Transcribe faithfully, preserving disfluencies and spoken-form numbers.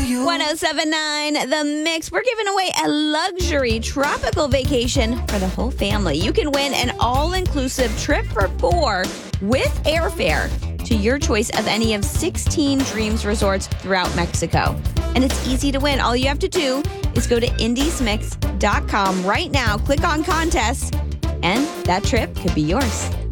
you. ten seventy-nine The Mix. We're giving away a luxury tropical vacation for the whole family. You can win an all-inclusive trip for four with airfare to your choice of any of sixteen Dreams resorts throughout Mexico. And it's easy to win. All you have to do is go to indies mix dot com right now, click on contests, and that trip could be yours.